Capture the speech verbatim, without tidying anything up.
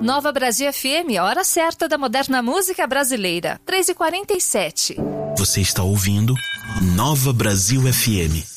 Nova Brasil F M, hora certa da moderna música brasileira. três e quarenta e sete. Você está ouvindo Nova Brasil F M.